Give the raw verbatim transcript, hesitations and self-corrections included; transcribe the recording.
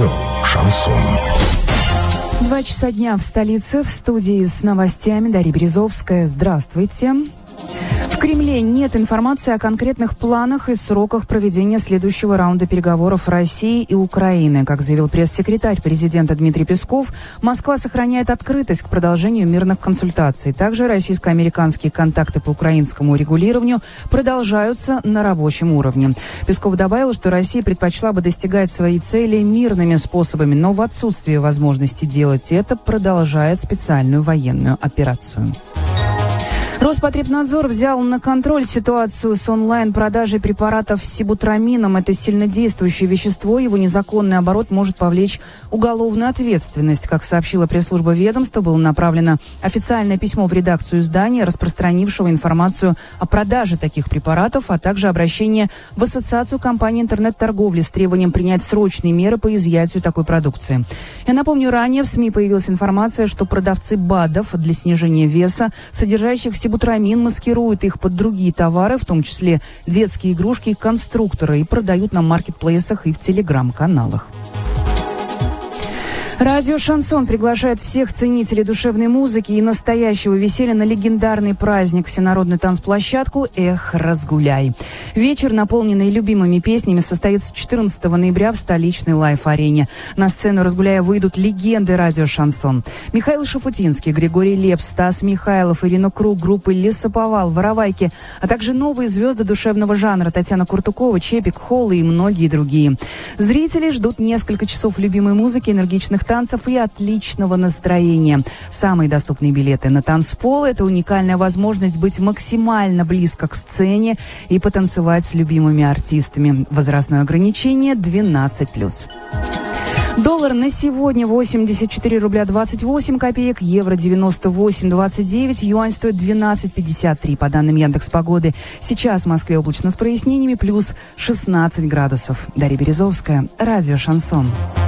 Радио «Шансон». Два часа дня в столице. В студии с новостями Дарья Березовская. Здравствуйте. В Кремле нет информации о конкретных планах и сроках проведения следующего раунда переговоров России и Украины. Как заявил пресс-секретарь президента Дмитрий Песков, Москва сохраняет открытость к продолжению мирных консультаций. Также российско-американские контакты по украинскому регулированию продолжаются на рабочем уровне. Песков добавил, что Россия предпочла бы достигать своей цели мирными способами, но в отсутствие возможности делать это продолжает специальную военную операцию. Роспотребнадзор взял на контроль ситуацию с онлайн-продажей препаратов с сибутрамином. Это сильнодействующее вещество. Его незаконный оборот может повлечь уголовную ответственность. Как сообщила пресс-служба ведомства, было направлено официальное письмо в редакцию издания, распространившего информацию о продаже таких препаратов, а также обращение в Ассоциацию компаний интернет-торговли с требованием принять срочные меры по изъятию такой продукции. Я напомню, ранее в СМИ появилась информация, что продавцы БАДов для снижения веса, содержащих сибутрамин, Сибутрамин, маскируют их под другие товары, в том числе детские игрушки и конструкторы, и продают на маркетплейсах и в телеграм-каналах. Радио «Шансон» приглашает всех ценителей душевной музыки и настоящего веселья на легендарный праздник, всенародную танцплощадку «Эх, разгуляй». Вечер, наполненный любимыми песнями, состоится четырнадцатого ноября в столичной лайф-арене. На сцену «Разгуляя» выйдут легенды радио «Шансон». Михаил Шафутинский, Григорий Лепс, Стас Михайлов, Ирина Круг, группы «Лесоповал», «Воровайки», а также новые звезды душевного жанра Татьяна Куртукова, Чепик, Холл и многие другие. Зрители ждут несколько часов любимой музыки, энергичных танцев и отличного настроения. Самые доступные билеты на танцпол – это уникальная возможность быть максимально близко к сцене и потанцевать с любимыми артистами. Возрастное ограничение двенадцать плюс. Доллар на сегодня восемьдесят четыре рубля двадцать восемь копеек, евро девяносто восемь двадцать девять, юань стоит двенадцать пятьдесят три. По данным Яндекс.Погоды, сейчас в Москве облачно с прояснениями, плюс шестнадцать градусов. Дарья Березовская, радио «Шансон».